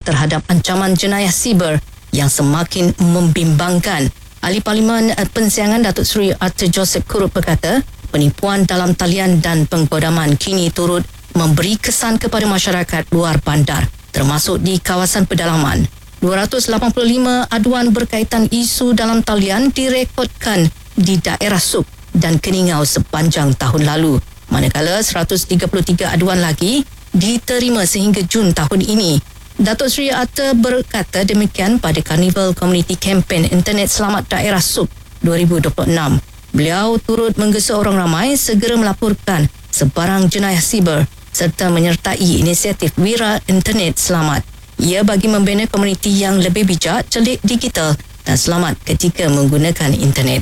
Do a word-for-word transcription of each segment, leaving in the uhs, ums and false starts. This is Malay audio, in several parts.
terhadap ancaman jenayah siber yang semakin membimbangkan. Ahli Parlimen Pensiangan Datuk Seri Arthur Joseph Kurut berkata, penipuan dalam talian dan penggodaman kini turut memberi kesan kepada masyarakat luar bandar, termasuk di kawasan pedalaman. dua ratus lapan puluh lima aduan berkaitan isu dalam talian direkodkan di daerah Suk dan Keningau sepanjang tahun lalu, manakala seratus tiga puluh tiga aduan lagi diterima sehingga Jun tahun ini. Datuk Seri Arthur berkata demikian pada Carnival Community Campaign Internet Selamat Daerah Suk dua ribu dua puluh enam. Beliau turut menggesa orang ramai segera melaporkan sebarang jenayah siber serta menyertai inisiatif Wira Internet Selamat. Ia bagi membina komuniti yang lebih bijak, celik digital dan selamat ketika menggunakan internet.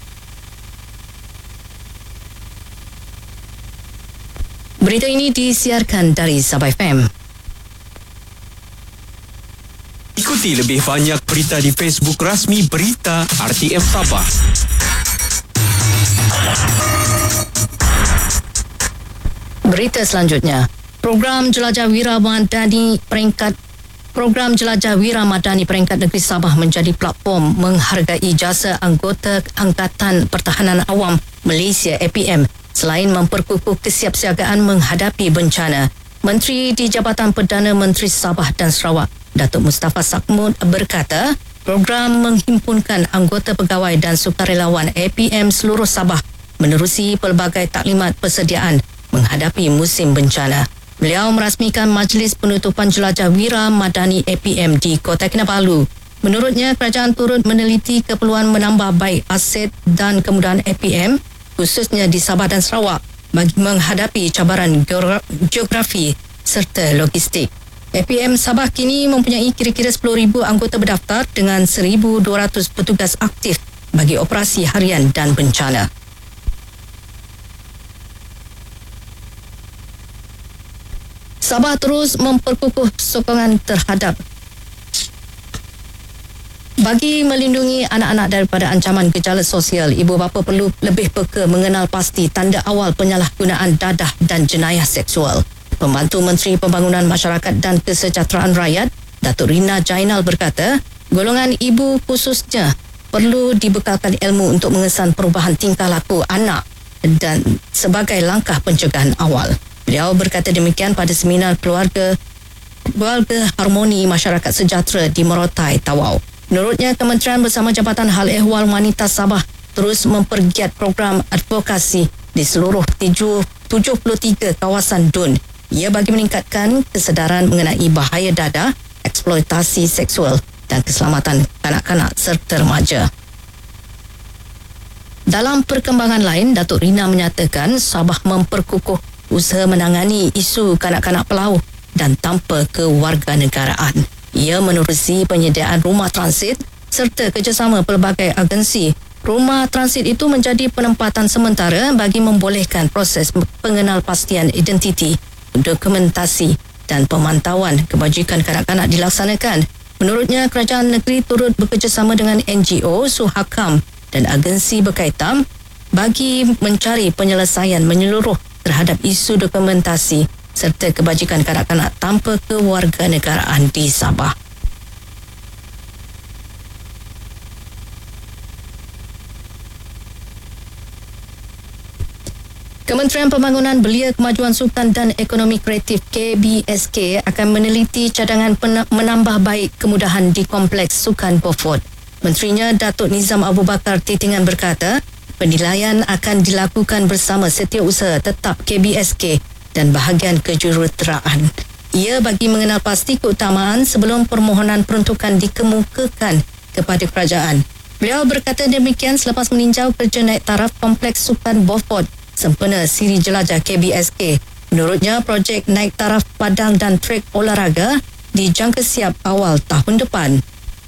Berita ini disiarkan dari Sabah F M. Ikuti lebih banyak berita di Facebook rasmi Berita R T M Sabah. Berita selanjutnya, program Jelajah Wira Madani peringkat Program Jelajah Wira Madani peringkat negeri Sabah menjadi platform menghargai jasa anggota Angkatan Pertahanan Awam Malaysia A P M selain memperkukuh kesiapsiagaan menghadapi bencana. Menteri di Jabatan Perdana Menteri Sabah dan Sarawak, Datuk Mustafa Sakmud berkata, program menghimpunkan anggota pegawai dan sukarelawan A P M seluruh Sabah menerusi pelbagai taklimat persediaan menghadapi musim bencana. Beliau merasmikan Majlis Penutupan Jelajah Wira Madani A P M di Kota Kinabalu. Menurutnya, kerajaan turut meneliti keperluan menambah baik aset dan kemudahan A P M, khususnya di Sabah dan Sarawak, bagi menghadapi cabaran geografi serta logistik. A P M Sabah kini mempunyai kira-kira sepuluh ribu anggota berdaftar dengan seribu dua ratus petugas aktif bagi operasi harian dan bencana. Sabah terus memperkukuh sokongan terhadap bagi melindungi anak-anak daripada ancaman gejala sosial. Ibu bapa perlu lebih peka mengenal pasti tanda awal penyalahgunaan dadah dan jenayah seksual. Pembantu Menteri Pembangunan Masyarakat dan Kesejahteraan Rakyat, Datuk Rina Jainal berkata, golongan ibu khususnya perlu dibekalkan ilmu untuk mengesan perubahan tingkah laku anak dan sebagai langkah pencegahan awal. Beliau berkata demikian pada seminar keluarga keluarga harmoni masyarakat sejahtera di Merotai, Tawau. Menurutnya, kementerian bersama Jabatan Hal Ehwal Wanita Sabah terus mempergiat program advokasi di seluruh tujuh puluh tiga kawasan D U N. Ia bagi meningkatkan kesedaran mengenai bahaya dadah, eksploitasi seksual dan keselamatan kanak-kanak serta remaja. Dalam perkembangan lain, Datuk Rina menyatakan Sabah memperkukuh usaha menangani isu kanak-kanak pelauh dan tanpa kewarganegaraan. Ia menerusi penyediaan rumah transit serta kerjasama pelbagai agensi. Rumah transit itu menjadi penempatan sementara bagi membolehkan proses pengenalpastian identiti, dokumentasi dan pemantauan kebajikan kanak-kanak dilaksanakan. Menurutnya, kerajaan negeri turut bekerjasama dengan N G O, Suhakam dan agensi berkaitan bagi mencari penyelesaian menyeluruh terhadap isu dokumentasi serta kebajikan kanak-kanak tanpa kewarganegaraan di Sabah. Kementerian Pembangunan Belia Kemajuan Sukan dan Ekonomi Kreatif K B S K akan meneliti cadangan menambah baik kemudahan di Kompleks Sukan Beaufort. Menterinya Datuk Nizam Abu Bakar Titingan berkata, penilaian akan dilakukan bersama Setiausaha Tetap K B S K dan bahagian kejuruteraan. Ia bagi mengenal pasti keutamaan sebelum permohonan peruntukan dikemukakan kepada kerajaan. Beliau berkata demikian selepas meninjau kerja naik taraf Kompleks Sukan Beaufort sempena siri jelajah K B S K. Menurutnya, projek naik taraf padang dan trek olahraga dijangka siap awal tahun depan.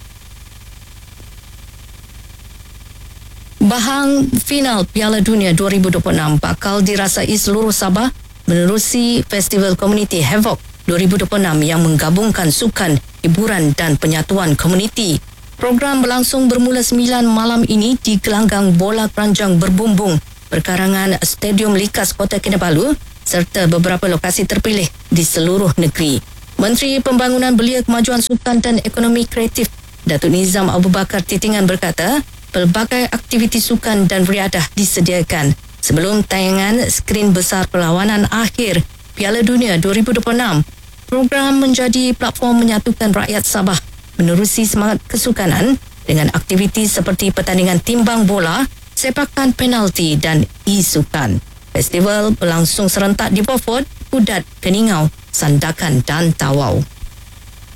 Bahang final Piala Dunia dua ribu dua puluh enam bakal dirasai seluruh Sabah menerusi Festival Komuniti Havoc dua ribu dua puluh enam yang menggabungkan sukan, hiburan dan penyatuan komuniti. Program berlangsung bermula sembilan malam ini di gelanggang bola keranjang berbumbung perkarangan Stadium Likas Kota Kinabalu serta beberapa lokasi terpilih di seluruh negeri. Menteri Pembangunan Belia Kemajuan Sukan dan Ekonomi Kreatif Datuk Nizam Abu Bakar Titingan berkata, pelbagai aktiviti sukan dan riadah disediakan sebelum tayangan skrin besar perlawanan akhir Piala Dunia dua ribu dua puluh enam. Program menjadi platform menyatukan rakyat Sabah menerusi semangat kesukanan dengan aktiviti seperti pertandingan timbang bola, sepakan penalti dan e-sukan. Festival berlangsung serentak di Beaufort, Kudat, Keningau, Sandakan dan Tawau.